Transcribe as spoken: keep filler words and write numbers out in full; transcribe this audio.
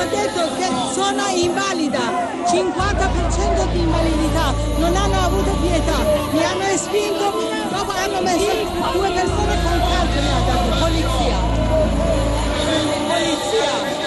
detto che sono invalida, cinquanta per cento di invalidità, non hanno avuto pietà, mi hanno spinto, dopo hanno messo due persone con calcio, mi ha dato polizia. Polizia.